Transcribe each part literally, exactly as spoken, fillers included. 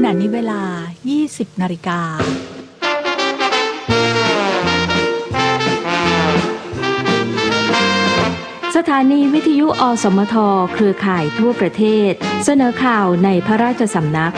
ณะนี้เวลา ยี่สิบ นาฬิกาสถานีวิทยุอสมทเครือข่ายทั่วประเทศเสนอข่าวในพระราชสำนัก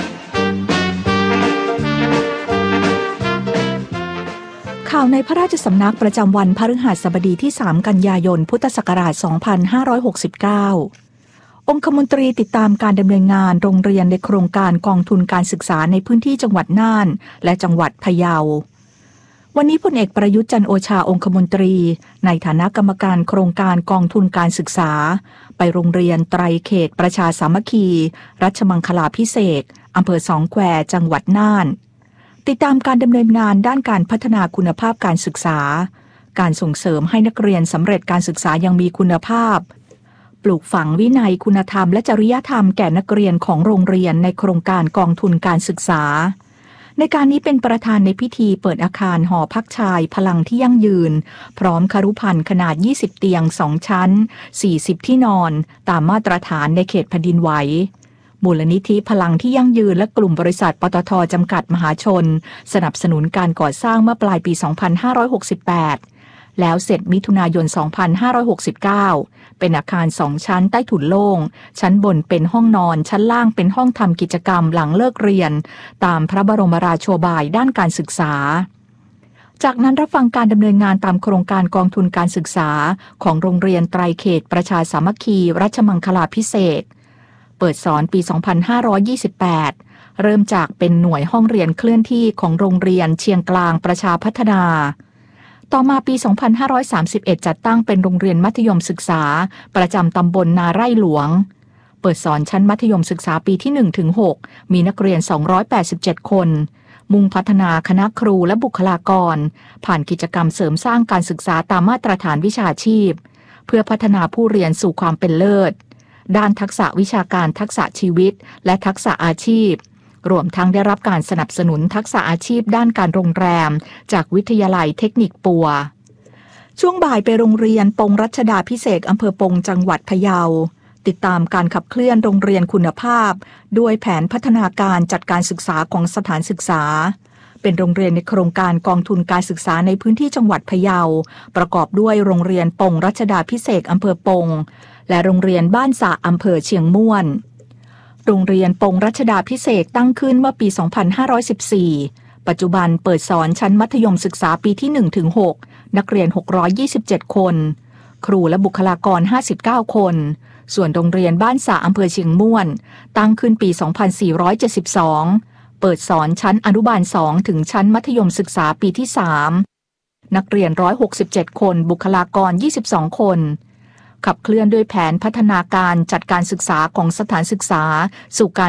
ข่าวในพระราชสำนักประจำวันพฤหัสบดีที่ สาม กันยายน พุทธศักราช สองพันห้าร้อยหกสิบเก้า องคมนตรีติดตามการดำเนินงานโรงเรียนในโครงการกองทุนการศึกษาในพื้นที่จังหวัดน่านและจังหวัดพะเยาวันนี้พลเอกประยุทธ์จันทร์โอชาองคมนตรีในฐานะกรรมการโครงการกองทุนการศึกษาไปโรงเรียนไตรเขตประชาสามัคคีรัชมังคลาภิเษกอำเภอสองแควจังหวัดน่านติดตามการดำเนินงานด้านการพัฒนาคุณภาพการศึกษาการส่งเสริมให้นักเรียนสำเร็จการศึกษายังมีคุณภาพปลูกฝังวินัยคุณธรรมและจริยธรรมแก่นักเรียนของโรงเรียนในโครงการกองทุนการศึกษาในการนี้เป็นประธานในพิธีเปิดอาคารหอพักชายพลังที่ยั่งยืนพร้อมคฤภัณฑ์ขนาดยี่สิบเตียงสองชั้นสี่สิบที่นอนตามมาตรฐานในเขตแผ่นดินไหวมูลนิธิพลังที่ยั่งยืนและกลุ่มบริษัทปตท.จำกัดมหาชนสนับสนุนการก่อสร้างเมื่อปลายปี สองพันห้าร้อยหกสิบแปด แล้วเสร็จมิถุนายน สองพันห้าร้อยหกสิบเก้า เป็นอาคารสองชั้นใต้ถุนโล่งชั้นบนเป็นห้องนอนชั้นล่างเป็นห้องทำกิจกรรมหลังเลิกเรียนตามพระบรมราโชบายด้านการศึกษาจากนั้นรับฟังการดำเนินงานตามโครงการกองทุนการศึกษาของโรงเรียนไตรเขตประชาสามัคคีรัชมังคลาภิเษกเปิดสอนปี สองพันห้าร้อยยี่สิบแปด เริ่มจากเป็นหน่วยห้องเรียนเคลื่อนที่ของโรงเรียนเชียงกลางประชาพัฒนาต่อมาปี สองพันห้าร้อยสามสิบเอ็ด จัดตั้งเป็นโรงเรียนมัธยมศึกษาประจำตำบลนาไร่หลวงเปิดสอนชั้นมัธยมศึกษาปีที่ หนึ่งถึงหก มีนักเรียน สองร้อยแปดสิบเจ็ด คนมุ่งพัฒนาคณะครูและบุคลากรผ่านกิจกรรมเสริมสร้างการศึกษาตามมาตรฐานวิชาชีพเพื่อพัฒนาผู้เรียนสู่ความเป็นเลิศด้านทักษะวิชาการทักษะชีวิตและทักษะอาชีพรวมทั้งได้รับการสนับสนุนทักษะอาชีพด้านการโรงแรมจากวิทยาลัยเทคนิคปัวช่วงบ่ายไปโรงเรียนปงรัชดาภิเษกอำเภอปงจังหวัดพะเยาติดตามการขับเคลื่อนโรงเรียนคุณภาพด้วยแผนพัฒนาการจัดการศึกษาของสถานศึกษาเป็นโรงเรียนในโครงการกองทุนการศึกษาในพื้นที่จังหวัดพะเยาประกอบด้วยโรงเรียนปงรัชดาภิเษกอำเภอปงและโรงเรียนบ้านสะอำเภอเชียงม่วนโรงเรียนปงรัชดาภิเษกตั้งขึ้นเมื่อปี สองพันห้าร้อยสิบสี่ ปัจจุบันเปิดสอนชั้นมัธยมศึกษาปีที่ หนึ่งถึงหก นักเรียน หกร้อยยี่สิบเจ็ด คน ครูและบุคลากร ห้าสิบเก้า คน ส่วนโรงเรียนบ้านสะอำเภอเชียงม่วนตั้งขึ้นปี สองพันสี่ร้อยเจ็ดสิบสอง เปิดสอนชั้นอนุบาล สอง ถึงชั้นมัธยมศึกษาปีที่ สาม นักเรียน หนึ่งร้อยหกสิบเจ็ด คน บุคลากร ยี่สิบสอง คนขับเคลื่อนด้วยแผนพัฒนาการจัดการศึกษาของสถานศึกษาสู่การ